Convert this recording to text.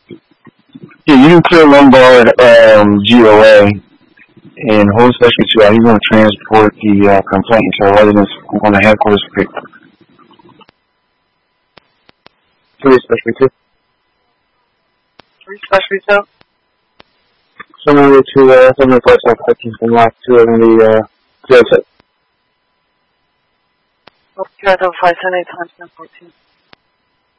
Yeah, you can clear Lombard GOA, and hold specialty 2 out. He's going to transport the complaint to a residence on the headquarters pick. 3 specialty 2. 3 specialty 2. Similar to similar to South Texas and last 2 in the jail set. Okay, 510 times 1014.